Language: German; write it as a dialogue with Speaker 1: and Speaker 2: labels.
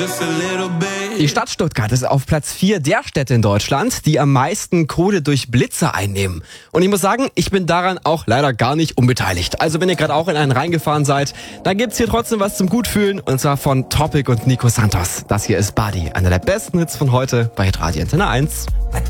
Speaker 1: Die Stadt Stuttgart ist auf Platz 4 der Städte in Deutschland, die am meisten Kohle durch Blitzer einnehmen. Und ich muss sagen, ich bin daran auch leider gar nicht unbeteiligt. Also wenn ihr gerade auch in einen reingefahren seid, dann gibt's hier trotzdem was zum Gutfühlen. Und zwar von Topic und Nico Santos. Das hier ist Buddy, einer der besten Hits von heute bei Radio Antenne 1.